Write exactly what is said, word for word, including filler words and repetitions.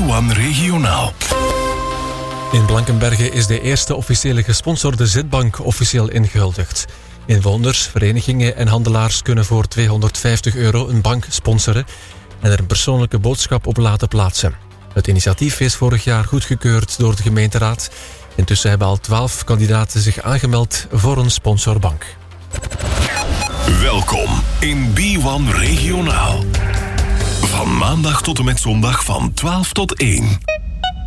one Regionaal. In Blankenberge is de eerste officiële gesponsorde zitbank officieel ingehuldigd. Inwoners, verenigingen en handelaars kunnen voor tweehonderdvijftig euro een bank sponsoren en er een persoonlijke boodschap op laten plaatsen. Het initiatief is vorig jaar goedgekeurd door de gemeenteraad. Intussen hebben al twaalf kandidaten zich aangemeld voor een sponsorbank. Welkom in B one Regionaal. Van maandag tot en met zondag van twaalf tot één.